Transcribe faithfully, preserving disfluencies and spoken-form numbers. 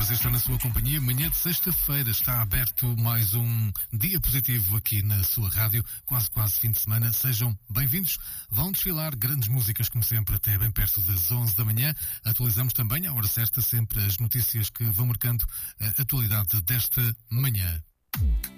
prazer estar na sua companhia. Manhã de sexta-feira está aberto mais um dia positivo aqui na sua rádio, quase quase fim de semana. Sejam bem-vindos. Vão desfilar grandes músicas, como sempre, até bem perto das onze da manhã. Atualizamos também, à hora certa, sempre as notícias que vão marcando a atualidade desta manhã.